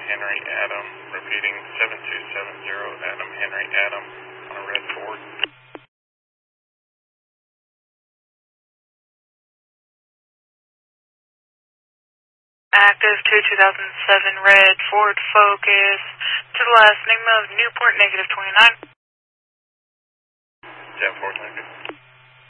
Henry Adam, repeating 7270 Adam Henry Adam on a red Ford. Active 2007 red Ford Focus to the last name of Newport, -29. 10-4, thank you.